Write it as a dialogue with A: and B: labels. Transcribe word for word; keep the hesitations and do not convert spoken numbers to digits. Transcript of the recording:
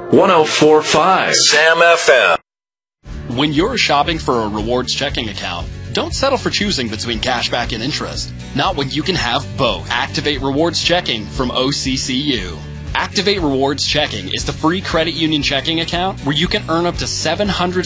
A: one oh four point five
B: Sam F M.
C: When you're shopping for a rewards checking account, don't settle for choosing between cashback and interest. Not when you can have both. Activate Rewards Checking from O C C U. Activate Rewards Checking is the free credit union checking account where you can earn up to seven hundred